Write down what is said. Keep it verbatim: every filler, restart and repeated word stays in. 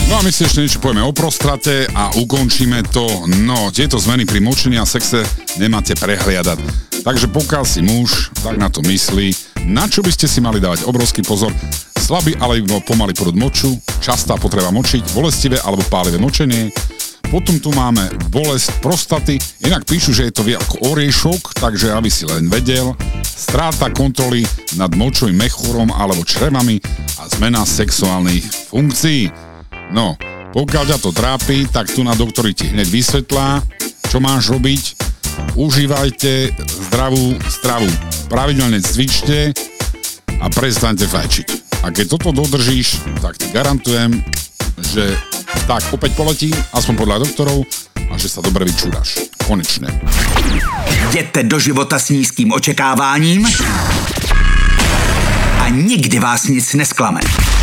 No a my si ešte niečo povieme o prostate a ukončíme to. No, tieto zmeny pri močení a sexe nemáte prehliadať. Takže pokiaľ si muž, tak na to myslí. Na čo by ste si mali dávať obrovský pozor? Slabý alebo pomalý porod moču, častá potreba močiť, bolestivé alebo pálivé močenie. Potom tu máme bolesť prostaty, inak píšu, že je to viac ako oriešok, takže aby si len vedel. Stráta kontroly nad močovým mechúrom alebo črevami a zmena sexuálnych funkcií. No, pokiaľ ťa to trápi, tak tu na doktori ti hneď vysvetlá, čo máš robiť. Užívajte zdravú stravu, pravidelne cvičte a prestaňte fajčiť. A keď toto dodržíš, tak ti garantujem, že tak opäť poletí, aspoň podľa doktorov, a že sa dobre vyčúraš. Konečne. Jděte do života s nízkým očekáváním a nikdy vás nic nesklame.